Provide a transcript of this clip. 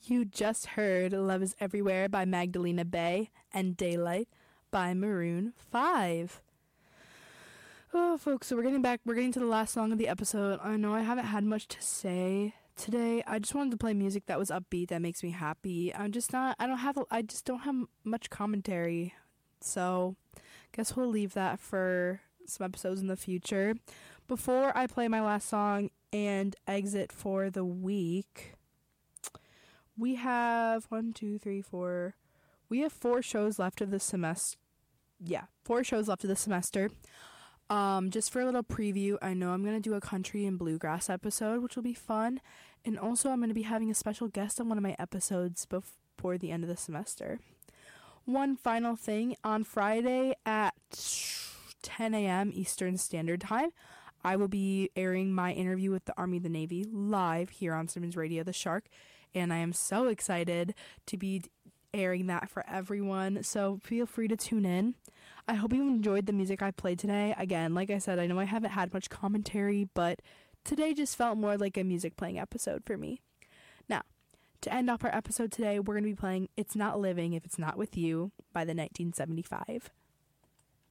You just heard Love is Everywhere by Magdalena Bay and Daylight by Maroon 5. Oh, folks, so we're getting to the last song of the episode. I know I haven't had much to say today. I just wanted to play music that was upbeat, that makes me happy. I just don't have much commentary. So, guess we'll leave that for some episodes in the future. Before I play my last song and exit for the week, we have 4 shows left of the semester. Yeah, 4 shows left of the semester. Just for a little preview, I know I'm going to do a country and bluegrass episode, which will be fun. And also I'm going to be having a special guest on one of my episodes before the end of the semester. One final thing, on Friday at 10 a.m. Eastern Standard Time, I will be airing my interview with the Army of the Navy live here on Simmons Radio The Shark, and I am so excited to be airing that for everyone, so feel free to tune in. I hope you enjoyed the music I played today. Again, like I said, I know I haven't had much commentary, but today just felt more like a music playing episode for me. Now, to end off our episode today, we're going to be playing It's Not Living If It's Not With You by the 1975.